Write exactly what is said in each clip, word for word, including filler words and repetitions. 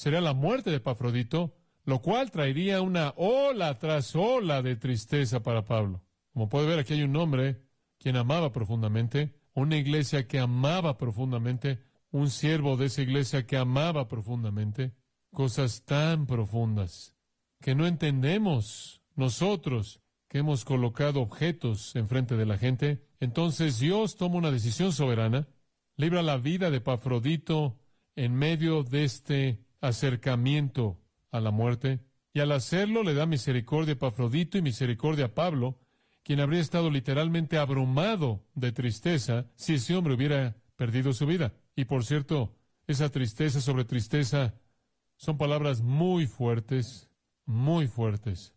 sería la muerte de Epafrodito, lo cual traería una ola tras ola de tristeza para Pablo. Como puede ver, aquí hay un hombre quien amaba profundamente, una iglesia que amaba profundamente, un siervo de esa iglesia que amaba profundamente, cosas tan profundas que no entendemos nosotros que hemos colocado objetos enfrente de la gente. Entonces Dios toma una decisión soberana, libra la vida de Epafrodito en medio de este acercamiento a la muerte, y al hacerlo le da misericordia a Epafrodito y misericordia a Pablo, quien habría estado literalmente abrumado de tristeza si ese hombre hubiera perdido su vida. Y por cierto, esa tristeza sobre tristeza son palabras muy fuertes, muy fuertes.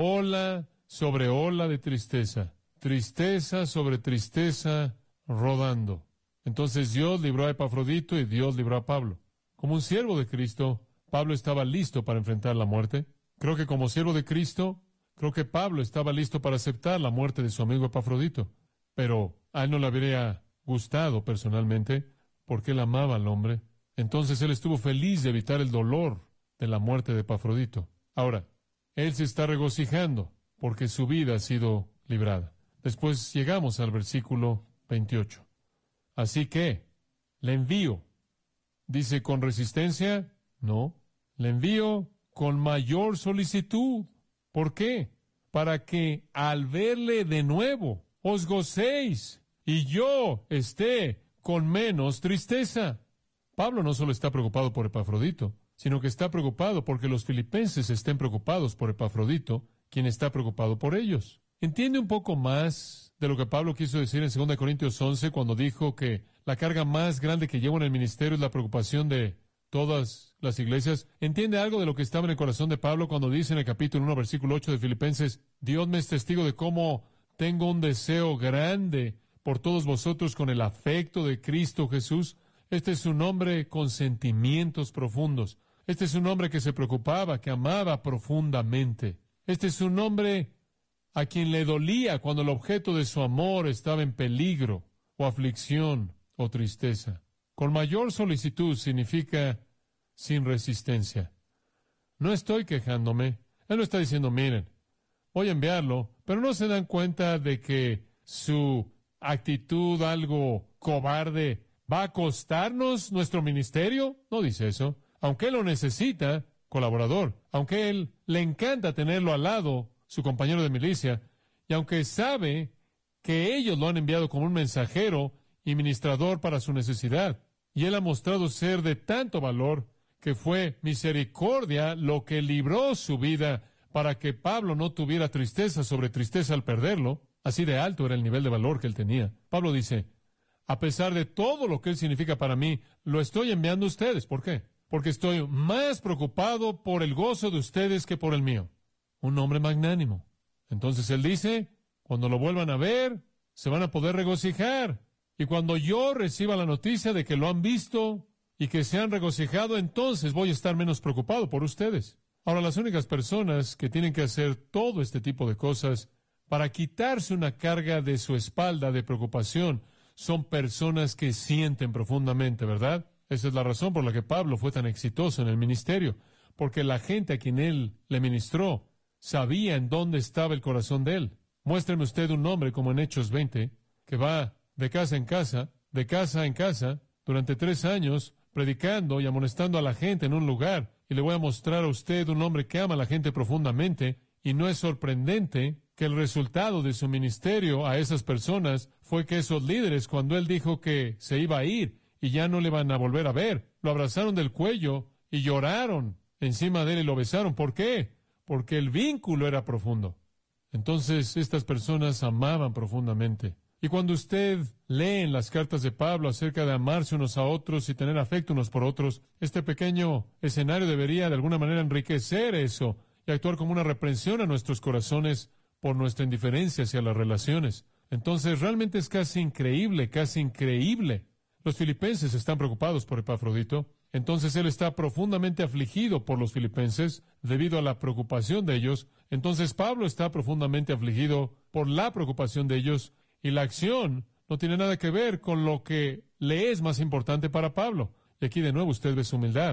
Ola sobre ola de tristeza, tristeza sobre tristeza rodando. Entonces Dios libró a Epafrodito y Dios libró a Pablo. Como un siervo de Cristo, Pablo estaba listo para enfrentar la muerte. Creo que como siervo de Cristo, creo que Pablo estaba listo para aceptar la muerte de su amigo Epafrodito. Pero a él no le habría gustado personalmente, porque él amaba al hombre. Entonces él estuvo feliz de evitar el dolor de la muerte de Epafrodito. Ahora, él se está regocijando porque su vida ha sido librada. Después llegamos al versículo veintiocho. Así que, le envío. Dice, ¿con resistencia? No. Le envío con mayor solicitud. ¿Por qué? Para que al verle de nuevo os gocéis y yo esté con menos tristeza. Pablo no solo está preocupado por Epafrodito, sino que está preocupado porque los filipenses estén preocupados por Epafrodito, quien está preocupado por ellos. ¿Entiende un poco más de lo que Pablo quiso decir en segunda Corintios once cuando dijo que la carga más grande que lleva en el ministerio es la preocupación de todas las iglesias? ¿Entiende algo de lo que estaba en el corazón de Pablo cuando dice en el capítulo uno, versículo ocho de Filipenses, Dios me es testigo de cómo tengo un deseo grande por todos vosotros con el afecto de Cristo Jesús? Este es un hombre con sentimientos profundos. Este es un hombre que se preocupaba, que amaba profundamente. Este es un hombre a quien le dolía cuando el objeto de su amor estaba en peligro, o aflicción, o tristeza. Con mayor solicitud significa sin resistencia. No estoy quejándome. Él no está diciendo, miren, voy a enviarlo, pero no se dan cuenta de que su actitud algo cobarde va a costarnos nuestro ministerio. No dice eso. Aunque él lo necesita, colaborador, aunque él le encanta tenerlo al lado, su compañero de milicia, y aunque sabe que ellos lo han enviado como un mensajero y ministrador para su necesidad, y él ha mostrado ser de tanto valor que fue misericordia lo que libró su vida para que Pablo no tuviera tristeza sobre tristeza al perderlo. Así de alto era el nivel de valor que él tenía. Pablo dice, a pesar de todo lo que él significa para mí, lo estoy enviando a ustedes. ¿Por qué? Porque estoy más preocupado por el gozo de ustedes que por el mío. Un hombre magnánimo. Entonces él dice, cuando lo vuelvan a ver, se van a poder regocijar. Y cuando yo reciba la noticia de que lo han visto y que se han regocijado, entonces voy a estar menos preocupado por ustedes. Ahora, las únicas personas que tienen que hacer todo este tipo de cosas para quitarse una carga de su espalda de preocupación son personas que sienten profundamente, ¿verdad? Esa es la razón por la que Pablo fue tan exitoso en el ministerio, porque la gente a quien él le ministró sabía en dónde estaba el corazón de él. Muéstreme usted un hombre como en Hechos veinte, que va de casa en casa, de casa en casa, durante tres años, predicando y amonestando a la gente en un lugar, y le voy a mostrar a usted un hombre que ama a la gente profundamente, y no es sorprendente que el resultado de su ministerio a esas personas fue que esos líderes, cuando él dijo que se iba a ir y ya no le van a volver a ver, lo abrazaron del cuello y lloraron encima de él y lo besaron. ¿Por qué? Porque el vínculo era profundo. Entonces, estas personas amaban profundamente. Y cuando usted lee en las cartas de Pablo acerca de amarse unos a otros y tener afecto unos por otros, este pequeño escenario debería de alguna manera enriquecer eso y actuar como una reprensión a nuestros corazones por nuestra indiferencia hacia las relaciones. Entonces, realmente es casi increíble, casi increíble. Los filipenses están preocupados por Epafrodito. Entonces, él está profundamente afligido por los filipenses debido a la preocupación de ellos. Entonces, Pablo está profundamente afligido por la preocupación de ellos. Y la acción no tiene nada que ver con lo que le es más importante para Pablo. Y aquí de nuevo usted ve su humildad.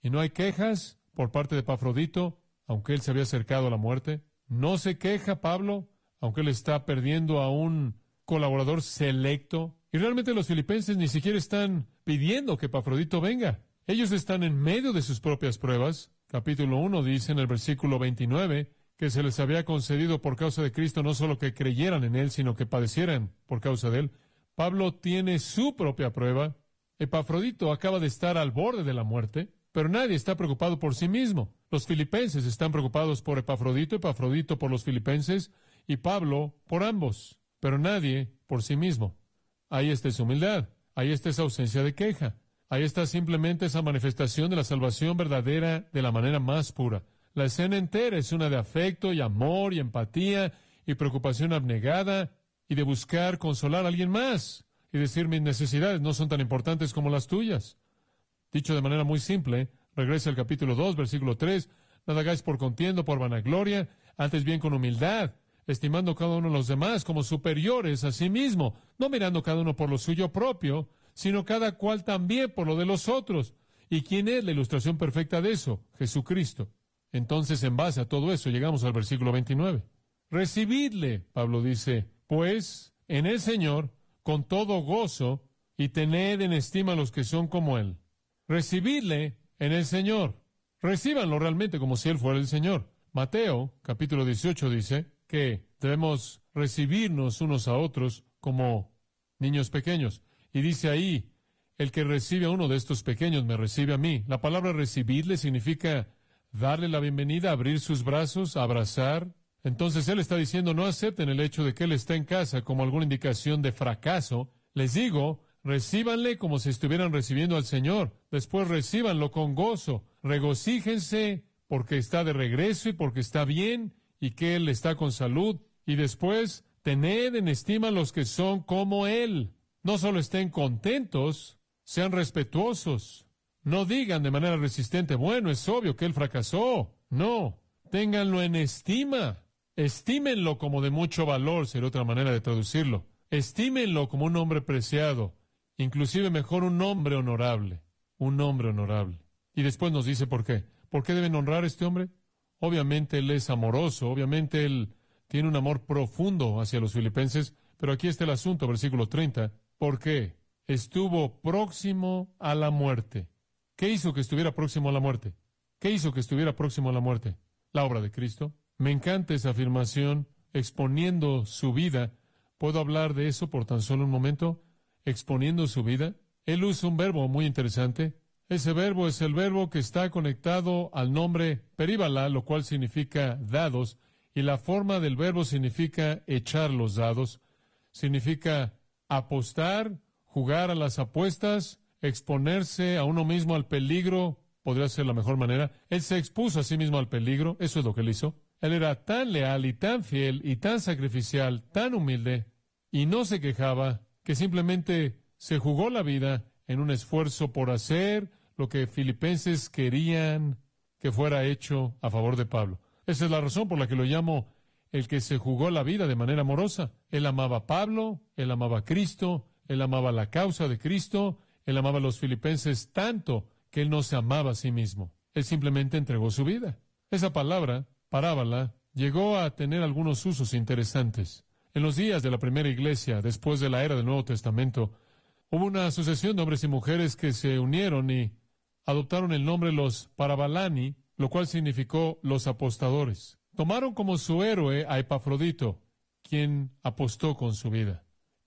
Y no hay quejas por parte de Epafrodito, aunque él se había acercado a la muerte. No se queja Pablo, aunque él está perdiendo a un colaborador selecto. Y realmente los filipenses ni siquiera están pidiendo que Epafrodito venga. Ellos están en medio de sus propias pruebas. Capítulo uno dice en el versículo veintinueve que se les había concedido por causa de Cristo no solo que creyeran en Él, sino que padecieran por causa de Él. Pablo tiene su propia prueba. Epafrodito acaba de estar al borde de la muerte, pero nadie está preocupado por sí mismo. Los filipenses están preocupados por Epafrodito, Epafrodito por los filipenses y Pablo por ambos, pero nadie por sí mismo. Ahí está esa humildad, ahí está esa ausencia de queja, ahí está simplemente esa manifestación de la salvación verdadera de la manera más pura. La escena entera es una de afecto y amor y empatía y preocupación abnegada y de buscar consolar a alguien más y decir mis necesidades no son tan importantes como las tuyas. Dicho de manera muy simple, regresa al capítulo dos, versículo tres, nada hagáis por contienda, por vanagloria, antes bien con humildad, estimando cada uno de los demás como superiores a sí mismo, no mirando cada uno por lo suyo propio, sino cada cual también por lo de los otros. ¿Y quién es la ilustración perfecta de eso? Jesucristo. Entonces, en base a todo eso, llegamos al versículo veintinueve. Recibidle, Pablo dice, pues, en el Señor, con todo gozo, y tened en estima a los que son como Él. Recibidle en el Señor. Recíbanlo realmente como si Él fuera el Señor. Mateo, capítulo dieciocho, dice que debemos recibirnos unos a otros como niños pequeños. Y dice ahí, el que recibe a uno de estos pequeños me recibe a mí. La palabra recibirle significa darle la bienvenida, abrir sus brazos, abrazar. Entonces Él está diciendo, no acepten el hecho de que Él está en casa como alguna indicación de fracaso. Les digo, recíbanle como si estuvieran recibiendo al Señor. Después recíbanlo con gozo. Regocíjense porque está de regreso y porque está bien y que Él está con salud. Y después, tened en estima a los que son como Él. No solo estén contentos, sean respetuosos. No digan de manera resistente, bueno, es obvio que Él fracasó. No, ténganlo en estima. Estímenlo como de mucho valor, sería otra manera de traducirlo. Estímenlo como un hombre preciado. Inclusive mejor un hombre honorable, un hombre honorable. Y después nos dice por qué. ¿Por qué deben honrar a este hombre? Obviamente él es amoroso, obviamente él tiene un amor profundo hacia los filipenses, pero aquí está el asunto, versículo treinta. ¿Por qué? Estuvo próximo a la muerte. ¿Qué hizo que estuviera próximo a la muerte? ¿Qué hizo que estuviera próximo a la muerte? La obra de Cristo. Me encanta esa afirmación, exponiendo su vida. ¿Puedo hablar de eso por tan solo un momento? Exponiendo su vida. Él usa un verbo muy interesante. Ese verbo es el verbo que está conectado al nombre períbala, lo cual significa dados, y la forma del verbo significa echar los dados. Significa apostar, jugar a las apuestas, exponerse a uno mismo al peligro, podría ser la mejor manera. Él se expuso a sí mismo al peligro, eso es lo que él hizo. Él era tan leal y tan fiel y tan sacrificial, tan humilde, y no se quejaba, que simplemente se jugó la vida en un esfuerzo por hacer lo que filipenses querían que fuera hecho a favor de Pablo. Esa es la razón por la que lo llamo el que se jugó la vida de manera amorosa. Él amaba a Pablo, él amaba a Cristo, él amaba la causa de Cristo, él amaba a los filipenses tanto que él no se amaba a sí mismo. Él simplemente entregó su vida. Esa palabra, parábola, llegó a tener algunos usos interesantes. En los días de la primera iglesia, después de la era del Nuevo Testamento, hubo una asociación de hombres y mujeres que se unieron y adoptaron el nombre los parabalani, lo cual significó los apostadores. Tomaron como su héroe a Epafrodito, quien apostó con su vida.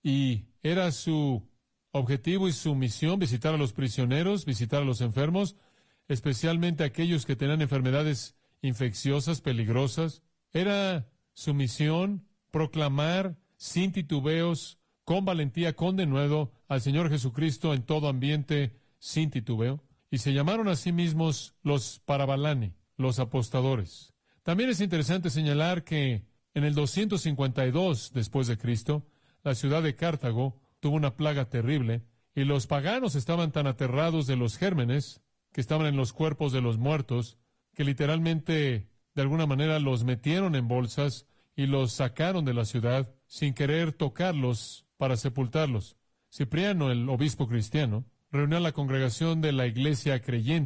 Y era su objetivo y su misión visitar a los prisioneros, visitar a los enfermos, especialmente aquellos que tenían enfermedades infecciosas, peligrosas. Era su misión proclamar sin titubeos, con valentía, con denuedo, al Señor Jesucristo en todo ambiente, sin titubeo. Y se llamaron a sí mismos los parabalani, los apostadores. También es interesante señalar que en el doscientos cincuenta y dos después de Cristo, la ciudad de Cartago tuvo una plaga terrible, y los paganos estaban tan aterrados de los gérmenes que estaban en los cuerpos de los muertos, que literalmente, de alguna manera, los metieron en bolsas y los sacaron de la ciudad sin querer tocarlos para sepultarlos. Cipriano, el obispo cristiano, reunió a la congregación de la iglesia creyente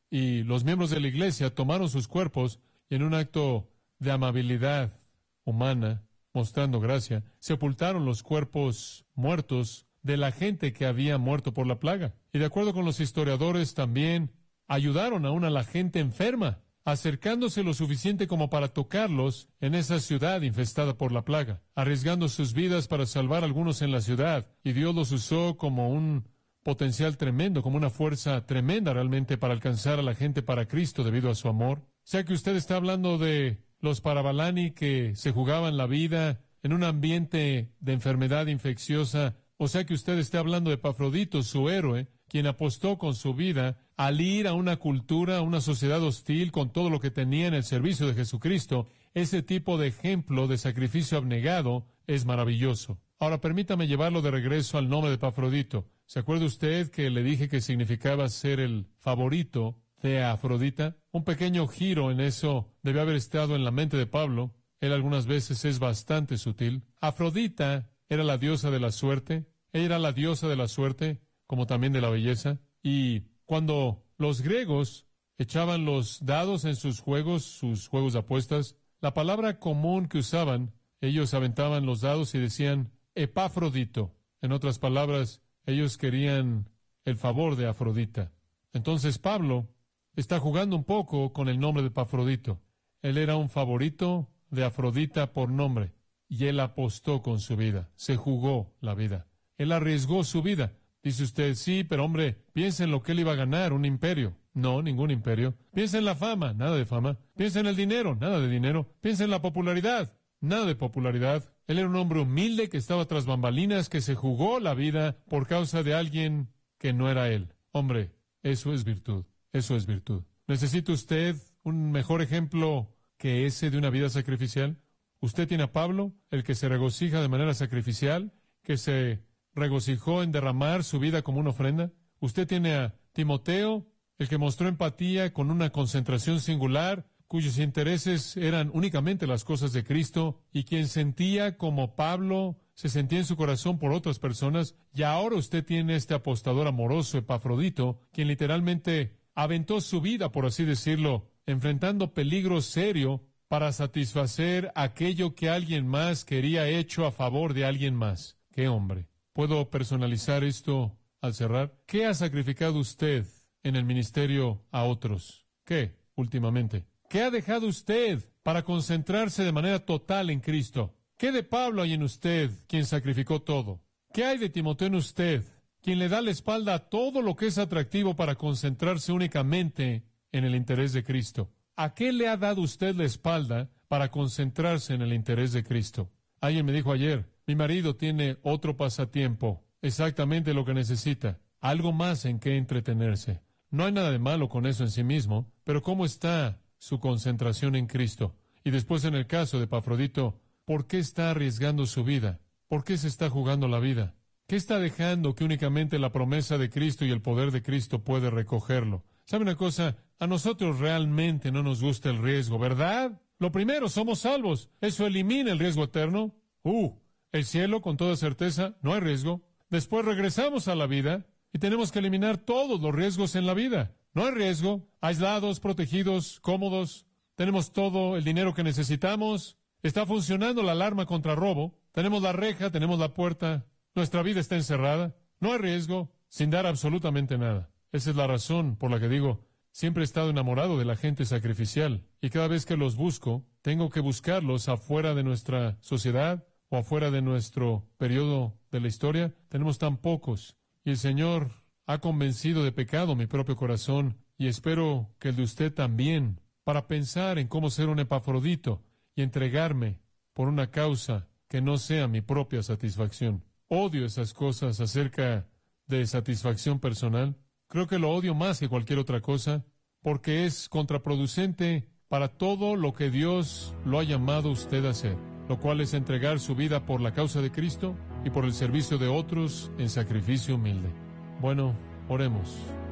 Y los miembros de la iglesia tomaron sus cuerpos y en un acto de amabilidad humana, mostrando gracia, sepultaron los cuerpos muertos de la gente que había muerto por la plaga. Y de acuerdo con los historiadores también ayudaron aún a la gente enferma, acercándose lo suficiente como para tocarlos en esa ciudad infestada por la plaga, arriesgando sus vidas para salvar a algunos en la ciudad. Y Dios los usó como un potencial tremendo, como una fuerza tremenda realmente para alcanzar a la gente para Cristo debido a su amor. Sea que usted está hablando de los Parabalani que se jugaban la vida en un ambiente de enfermedad infecciosa, o sea que usted está hablando de Epafrodito, su héroe, quien apostó con su vida al ir a una cultura, a una sociedad hostil con todo lo que tenía en el servicio de Jesucristo. Ese tipo de ejemplo de sacrificio abnegado es maravilloso. Ahora permítame llevarlo de regreso al nombre de Epafrodito. ¿Se acuerda usted que le dije que significaba ser el favorito de Afrodita? Un pequeño giro en eso debe haber estado en la mente de Pablo. Él algunas veces es bastante sutil. Afrodita era la diosa de la suerte. Ella era la diosa de la suerte, como también de la belleza. Y cuando los griegos echaban los dados en sus juegos, sus juegos de apuestas, la palabra común que usaban, ellos aventaban los dados y decían Epafrodito. En otras palabras, ellos querían el favor de Afrodita. Entonces Pablo está jugando un poco con el nombre de Epafrodito. Él era un favorito de Afrodita por nombre, y él apostó con su vida, se jugó la vida. Él arriesgó su vida. Dice usted, sí, pero hombre, piensa en lo que él iba a ganar, un imperio. No, ningún imperio. Piensa en la fama, nada de fama. Piensa en el dinero, nada de dinero. Piensa en la popularidad, nada de popularidad. Él era un hombre humilde que estaba tras bambalinas, que se jugó la vida por causa de alguien que no era él. Hombre, eso es virtud, eso es virtud. ¿Necesita usted un mejor ejemplo que ese de una vida sacrificial? Usted tiene a Pablo, el que se regocija de manera sacrificial, que se regocijó en derramar su vida como una ofrenda. Usted tiene a Timoteo, el que mostró empatía con una concentración singular, cuyos intereses eran únicamente las cosas de Cristo, y quien sentía como Pablo se sentía en su corazón por otras personas. Y ahora usted tiene este apostador amoroso, Epafrodito, quien literalmente aventó su vida, por así decirlo, enfrentando peligro serio para satisfacer aquello que alguien más quería hecho a favor de alguien más. ¡Qué hombre! ¿Puedo personalizar esto al cerrar? ¿Qué ha sacrificado usted en el ministerio a otros? ¿Qué, últimamente? ¿Qué ha dejado usted para concentrarse de manera total en Cristo? ¿Qué de Pablo hay en usted, quien sacrificó todo? ¿Qué hay de Timoteo en usted, quien le da la espalda a todo lo que es atractivo para concentrarse únicamente en el interés de Cristo? ¿A qué le ha dado usted la espalda para concentrarse en el interés de Cristo? Alguien me dijo ayer, mi marido tiene otro pasatiempo, exactamente lo que necesita, algo más en que entretenerse. No hay nada de malo con eso en sí mismo, pero ¿cómo está su concentración en Cristo? Y después, en el caso de Epafrodito, ¿por qué está arriesgando su vida? ¿Por qué se está jugando la vida? ¿Qué está dejando que únicamente la promesa de Cristo y el poder de Cristo puede recogerlo? ¿Sabe una cosa? A nosotros realmente no nos gusta el riesgo, ¿verdad? Lo primero, somos salvos. Eso elimina el riesgo eterno. Uh, el cielo, con toda certeza, no hay riesgo. Después regresamos a la vida y tenemos que eliminar todos los riesgos en la vida. No hay riesgo. Aislados, protegidos, cómodos. Tenemos todo el dinero que necesitamos. Está funcionando la alarma contra robo. Tenemos la reja, tenemos la puerta. Nuestra vida está encerrada. No hay riesgo, sin dar absolutamente nada. Esa es la razón por la que digo, siempre he estado enamorado de la gente sacrificial. Y cada vez que los busco, tengo que buscarlos afuera de nuestra sociedad o afuera de nuestro periodo de la historia. Tenemos tan pocos. Y el Señor ha convencido de pecado mi propio corazón, y espero que el de usted también, para pensar en cómo ser un Epafrodito y entregarme por una causa que no sea mi propia satisfacción. Odio esas cosas acerca de satisfacción personal. Creo que lo odio más que cualquier otra cosa, porque es contraproducente para todo lo que Dios lo ha llamado a usted a hacer, lo cual es entregar su vida por la causa de Cristo y por el servicio de otros en sacrificio humilde. Bueno, oremos.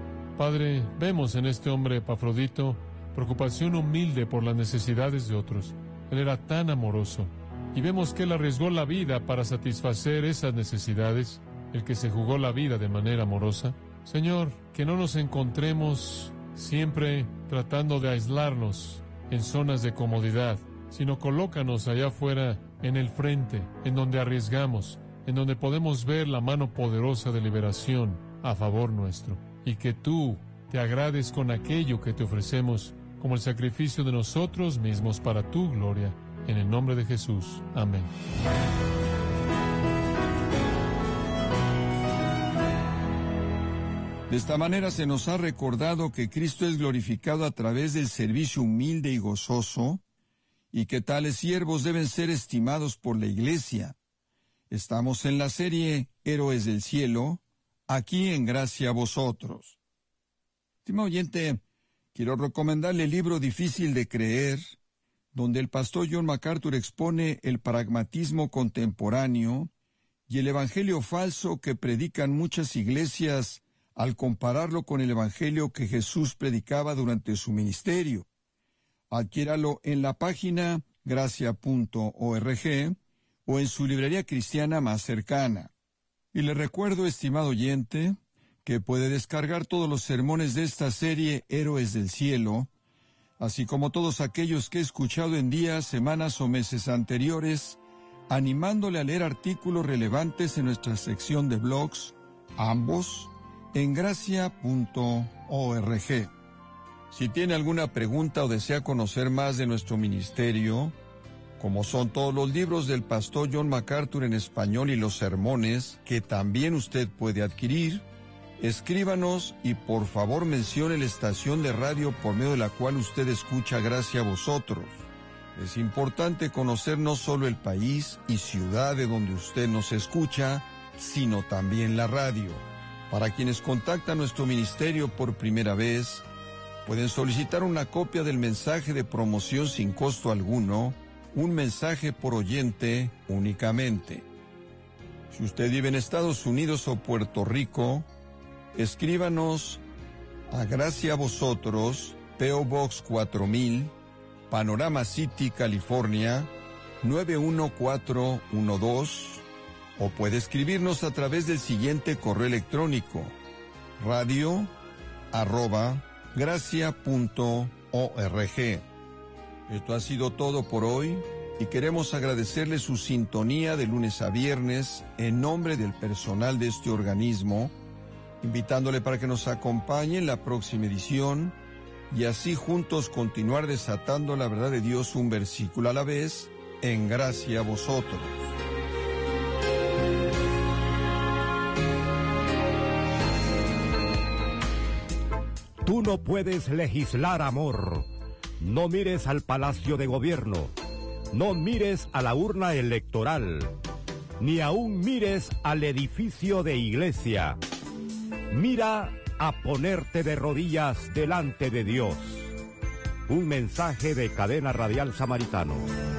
Padre, vemos en este hombre Epafrodito preocupación humilde por las necesidades de otros. Él era tan amoroso, y vemos que él arriesgó la vida para satisfacer esas necesidades, el que se jugó la vida de manera amorosa. Señor, que no nos encontremos siempre tratando de aislarnos en zonas de comodidad, sino colócanos allá afuera en el frente, en donde arriesgamos, en donde podemos ver la mano poderosa de liberación a favor nuestro, y que tú te agrades con aquello que te ofrecemos como el sacrificio de nosotros mismos para tu gloria. En el nombre de Jesús. Amén. De esta manera se nos ha recordado que Cristo es glorificado a través del servicio humilde y gozoso, y que tales siervos deben ser estimados por la Iglesia. Estamos en la serie Héroes del Cielo, aquí en Gracia a Vosotros. Estimado oyente, quiero recomendarle el libro Difícil de Creer, donde el pastor John MacArthur expone el pragmatismo contemporáneo y el evangelio falso que predican muchas iglesias al compararlo con el evangelio que Jesús predicaba durante su ministerio. Adquiéralo en la página gracia punto org o en su librería cristiana más cercana. Y le recuerdo, estimado oyente, que puede descargar todos los sermones de esta serie Héroes del Cielo, así como todos aquellos que he escuchado en días, semanas o meses anteriores, animándole a leer artículos relevantes en nuestra sección de blogs, ambos en gracia punto org. Si tiene alguna pregunta o desea conocer más de nuestro ministerio, como son todos los libros del pastor John MacArthur en español y los sermones, que también usted puede adquirir, escríbanos y por favor mencione la estación de radio por medio de la cual usted escucha Gracia a Vosotros. Es importante conocer no solo el país y ciudad de donde usted nos escucha, sino también la radio. Para quienes contactan nuestro ministerio por primera vez, pueden solicitar una copia del mensaje de promoción sin costo alguno, un mensaje por oyente únicamente. Si usted vive en Estados Unidos o Puerto Rico, escríbanos a Gracia a Vosotros, P O Box cuatro mil, Panorama City, California, nueve uno cuatro uno dos, o puede escribirnos a través del siguiente correo electrónico, radio arroba gracia punto org. Esto ha sido todo por hoy y queremos agradecerle su sintonía de lunes a viernes en nombre del personal de este organismo, invitándole para que nos acompañe en la próxima edición y así juntos continuar desatando la verdad de Dios un versículo a la vez en Gracia a Vosotros. Tú no puedes legislar amor. No mires al Palacio de Gobierno. No mires a la urna electoral. Ni aún mires al edificio de iglesia. Mira a ponerte de rodillas delante de Dios. Un mensaje de Cadena Radial Samaritano.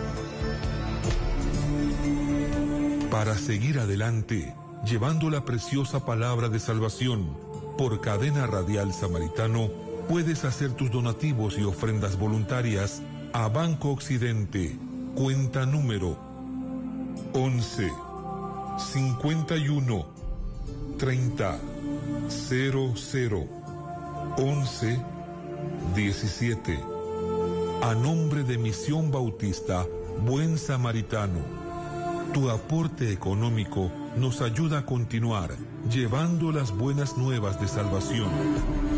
Para seguir adelante, llevando la preciosa palabra de salvación, por Cadena Radial Samaritano, puedes hacer tus donativos y ofrendas voluntarias a Banco Occidente, cuenta número once, cincuenta y uno, treinta, cero cero, once, diecisiete. A nombre de Misión Bautista Buen Samaritano, tu aporte económico nos ayuda a continuar llevando las buenas nuevas de salvación.